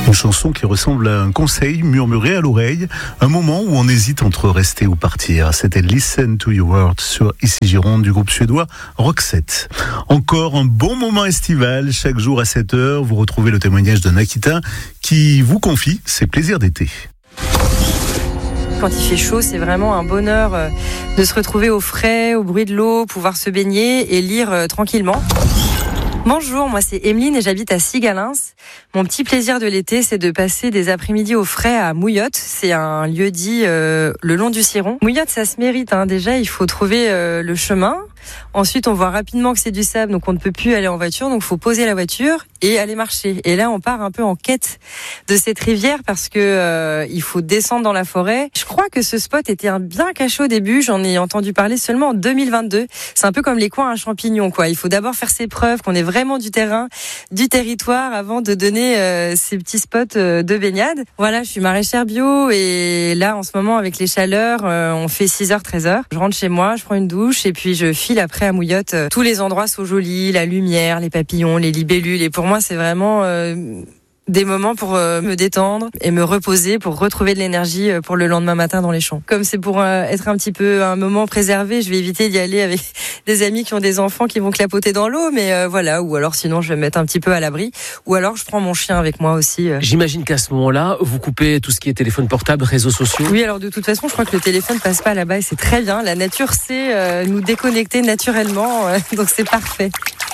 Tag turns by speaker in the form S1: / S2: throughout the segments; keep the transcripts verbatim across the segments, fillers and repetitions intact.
S1: Une chanson qui ressemble à un conseil murmuré à l'oreille, un moment où on hésite entre rester ou partir. C'était Listen to Your Words sur Ici Gironde du groupe suédois Roxette. Encore un bon moment estival, chaque jour à sept heures, vous retrouvez le témoignage d'un Aquitain qui vous confie ses plaisirs d'été.
S2: Quand il fait chaud, c'est vraiment un bonheur de se retrouver au frais, au bruit de l'eau, pouvoir se baigner et lire tranquillement. Bonjour, moi c'est Emeline et j'habite à Sigalins. Mon petit plaisir de l'été, c'est de passer des après-midi au frais à Mouillotte. C'est un lieu-dit euh, le long du Ciron. Mouillotte, ça se mérite. Hein. Déjà, il faut trouver euh, le chemin. Ensuite, on voit rapidement que c'est du sable, donc on ne peut plus aller en voiture. Donc, il faut poser la voiture et aller marcher. Et là, on part un peu en quête de cette rivière parce que euh, il faut descendre dans la forêt. Je crois que ce spot était un bien caché au début. J'en ai entendu parler seulement en deux mille vingt-deux. C'est un peu comme les coins à champignons, quoi. Il faut d'abord faire ses preuves, qu'on ait vraiment du terrain, du territoire, avant de donner euh, ces petits spots euh, de baignade. Voilà, je suis maraîchère bio et là, en ce moment, avec les chaleurs, euh, on fait six heures, treize heures. Je rentre chez moi, je prends une douche et puis je file après à Mouillotte. Tous les endroits sont jolis, la lumière, les papillons, les libellules. Et pour moi, c'est vraiment euh, des moments pour euh, me détendre et me reposer, pour retrouver de l'énergie pour le lendemain matin dans les champs. Comme c'est pour euh, être un petit peu un moment préservé, je vais éviter d'y aller avec des amis qui ont des enfants qui vont clapoter dans l'eau. Mais euh, voilà, ou alors sinon, je vais me mettre un petit peu à l'abri. Ou alors, je prends mon chien avec moi aussi. Euh.
S3: J'imagine qu'à ce moment-là, vous coupez tout ce qui est téléphone portable, réseaux sociaux.
S2: Oui, alors de toute façon, je crois que le téléphone passe pas là-bas et c'est très bien. La nature sait euh, nous déconnecter naturellement, euh, donc c'est parfait.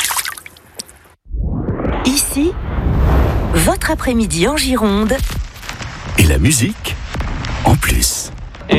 S4: Ici, votre après-midi en Gironde.
S5: Et la musique en plus.